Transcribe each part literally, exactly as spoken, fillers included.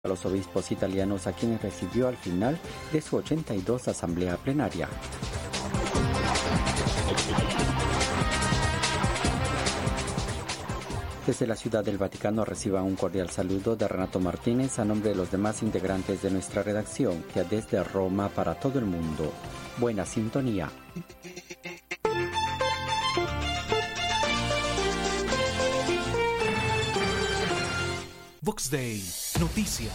a los obispos italianos a quienes recibió al final de su ochenta y dos asamblea plenaria. Desde la Ciudad del Vaticano reciban un cordial saludo de Renato Martínez a nombre de los demás integrantes de nuestra redacción, que desde Roma para todo el mundo. Buena sintonía. Vox Day, noticias.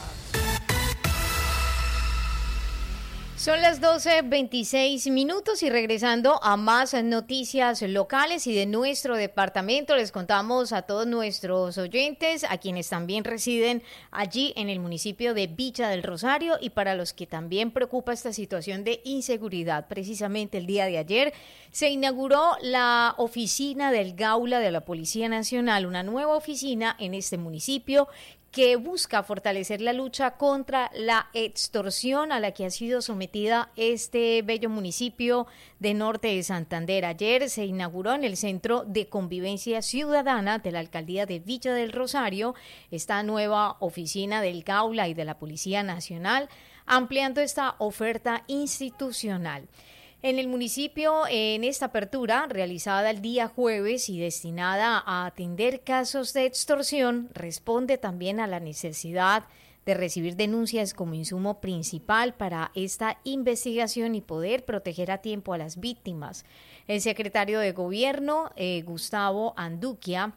Son las doce veintiséis minutos y regresando a más noticias locales y de nuestro departamento, les contamos a todos nuestros oyentes, a quienes también residen allí en el municipio de Villa del Rosario y para los que también preocupa esta situación de inseguridad. Precisamente el día de ayer se inauguró la oficina del Gaula de la Policía Nacional, una nueva oficina en este municipio que busca fortalecer la lucha contra la extorsión a la que ha sido sometida este bello municipio de Norte de Santander. Ayer se inauguró en el Centro de Convivencia Ciudadana de la Alcaldía de Villa del Rosario esta nueva oficina del Gaula y de la Policía Nacional, ampliando esta oferta institucional. En el municipio, en esta apertura realizada el día jueves y destinada a atender casos de extorsión, responde también a la necesidad de recibir denuncias como insumo principal para esta investigación y poder proteger a tiempo a las víctimas. El secretario de Gobierno, eh, Gustavo Anduquia,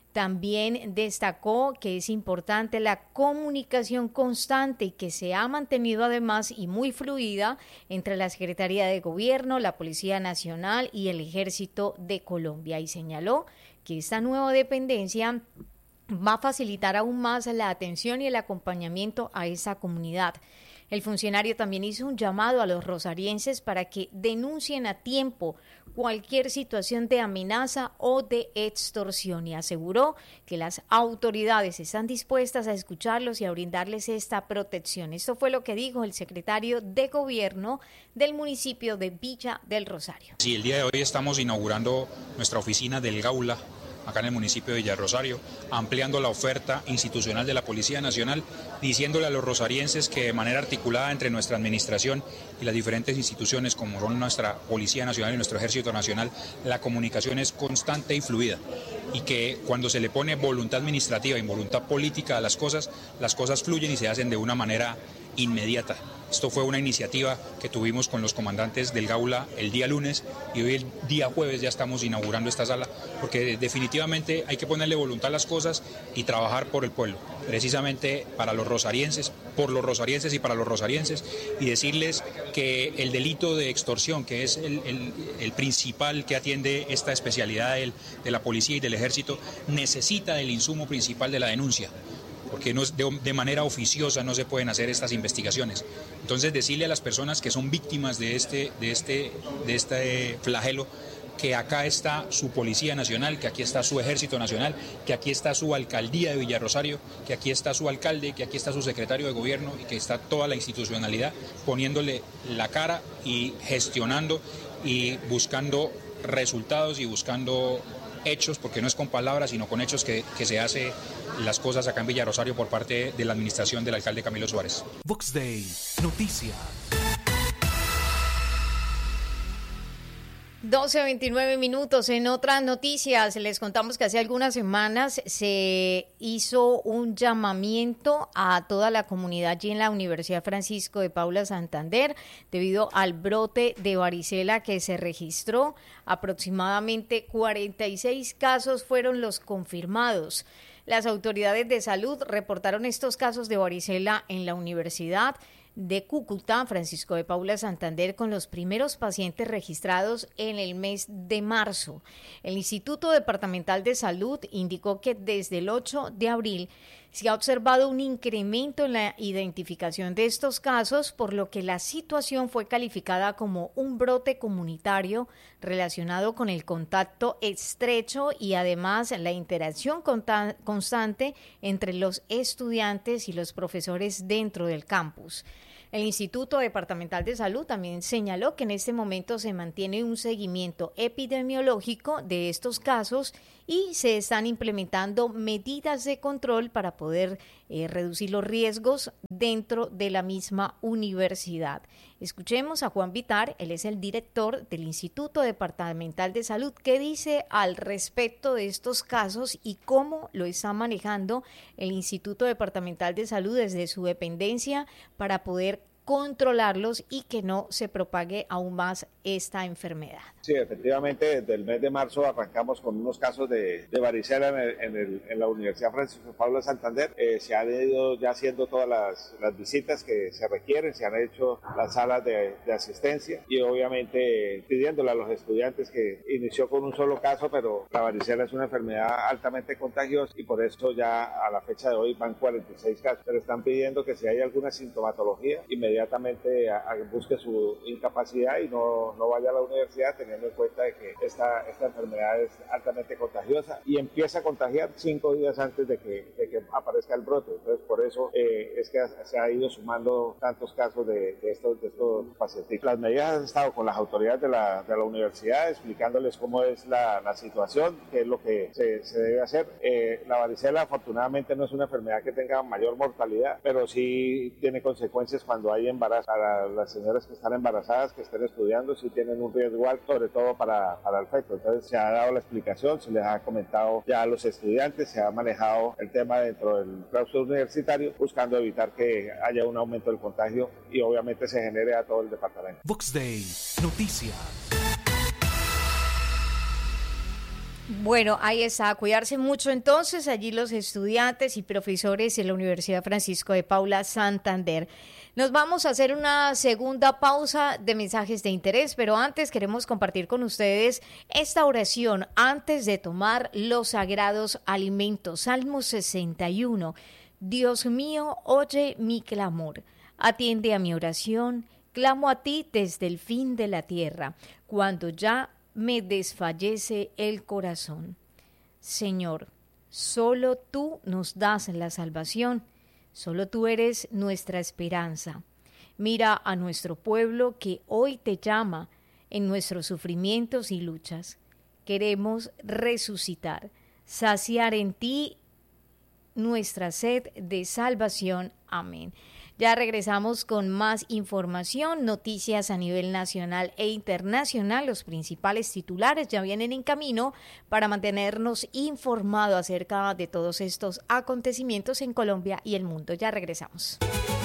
también destacó que es importante la comunicación constante y que se ha mantenido además y muy fluida entre la Secretaría de Gobierno, la Policía Nacional y el Ejército de Colombia, y señaló que esta nueva dependencia va a facilitar aún más la atención y el acompañamiento a esa comunidad. El funcionario también hizo un llamado a los rosarienses para que denuncien a tiempo cualquier situación de amenaza o de extorsión y aseguró que las autoridades están dispuestas a escucharlos y a brindarles esta protección. Esto fue lo que dijo el secretario de Gobierno del municipio de Villa del Rosario. Sí, el día de hoy estamos inaugurando nuestra oficina del Gaula acá en el municipio de Villa del Rosario, ampliando la oferta institucional de la Policía Nacional, diciéndole a los rosarienses que de manera articulada entre nuestra administración y las diferentes instituciones como son nuestra Policía Nacional y nuestro Ejército Nacional, la comunicación es constante y fluida y que cuando se le pone voluntad administrativa y voluntad política a las cosas, las cosas fluyen y se hacen de una manera inmediata. Esto fue una iniciativa que tuvimos con los comandantes del Gaula el día lunes y hoy el día jueves ya estamos inaugurando esta sala porque definitivamente hay que ponerle voluntad a las cosas y trabajar por el pueblo, precisamente para los rosarienses, por los rosarienses y para los rosarienses, y decirles que el delito de extorsión, que es el, el, el principal que atiende esta especialidad del, de la policía y del ejército, necesita del insumo principal de la denuncia, porque no, de, de manera oficiosa no se pueden hacer estas investigaciones. Entonces decirle a las personas que son víctimas de este, de este, de este flagelo que acá está su Policía Nacional, que aquí está su Ejército Nacional, que aquí está su Alcaldía de Villarrosario, que aquí está su alcalde, que aquí está su secretario de Gobierno y que está toda la institucionalidad poniéndole la cara y gestionando y buscando resultados y buscando hechos, porque no es con palabras, sino con hechos que, que se hace las cosas acá en Villarrosario por parte de la administración del alcalde Camilo Suárez. Vox Day, noticias. doce veintinueve minutos. En otras noticias, les contamos que hace algunas semanas se hizo un llamamiento a toda la comunidad allí en la Universidad Francisco de Paula Santander debido al brote de varicela que se registró. Aproximadamente cuarenta y seis casos fueron los confirmados. Las autoridades de salud reportaron estos casos de varicela en la Universidad de Cúcuta, Francisco de Paula Santander, con los primeros pacientes registrados en el mes de marzo. El Instituto Departamental de Salud indicó que desde el ocho de abril se ha observado un incremento en la identificación de estos casos, por lo que la situación fue calificada como un brote comunitario relacionado con el contacto estrecho y además la interacción constante entre los estudiantes y los profesores dentro del campus. El Instituto Departamental de Salud también señaló que en este momento se mantiene un seguimiento epidemiológico de estos casos y se están implementando medidas de control para poder eh, reducir los riesgos dentro de la misma universidad. Escuchemos a Juan Vitar, él es el director del Instituto Departamental de Salud, qué dice al respecto de estos casos y cómo lo está manejando el Instituto Departamental de Salud desde su dependencia para poder controlarlos y que no se propague aún más esta enfermedad. Sí, efectivamente, desde el mes de marzo arrancamos con unos casos de, de varicela en, el, en, el, en la Universidad Francisco Pablo de Santander. Eh, se han ido ya haciendo todas las, las visitas que se requieren, se han hecho las salas de, de asistencia y obviamente pidiéndole a los estudiantes que inició con un solo caso, pero la varicela es una enfermedad altamente contagiosa y por eso ya a la fecha de hoy van cuarenta y seis casos. Pero están pidiendo que si hay alguna sintomatología, inmediatamente inmediatamente a, a busque su incapacidad y no, no vaya a la universidad, teniendo en cuenta de que esta, esta enfermedad es altamente contagiosa y empieza a contagiar cinco días antes de que, de que aparezca el brote. Entonces, por eso eh, es que se ha ido sumando tantos casos de, de, estos, de estos pacientes. Las medidas han estado con las autoridades de la, de la universidad explicándoles cómo es la, la situación, qué es lo que se, se debe hacer. Eh, la varicela afortunadamente no es una enfermedad que tenga mayor mortalidad, pero sí tiene consecuencias cuando hay embarazo. Para las señoras que están embarazadas, que estén estudiando, sí tienen un riesgo alto, sobre todo para, para el feto. Entonces se ha dado la explicación, se les ha comentado ya a los estudiantes, se ha manejado el tema dentro del claustro universitario, buscando evitar que haya un aumento del contagio y obviamente se genere a todo el departamento. Vox Day, noticias. Bueno, ahí está, a cuidarse mucho entonces allí los estudiantes y profesores de la Universidad Francisco de Paula Santander. Nos vamos a hacer una segunda pausa de mensajes de interés, pero antes queremos compartir con ustedes esta oración antes de tomar los sagrados alimentos. Salmo sesenta y uno. Dios mío, oye mi clamor, atiende a mi oración, clamo a ti desde el fin de la tierra, cuando ya me desfallece el corazón. Señor, solo tú nos das la salvación, solo tú eres nuestra esperanza. Mira a nuestro pueblo que hoy te llama en nuestros sufrimientos y luchas. Queremos resucitar, saciar en ti nuestra sed de salvación. Amén. Ya regresamos con más información, noticias a nivel nacional e internacional. Los principales titulares ya vienen en camino para mantenernos informados acerca de todos estos acontecimientos en Colombia y el mundo. Ya regresamos.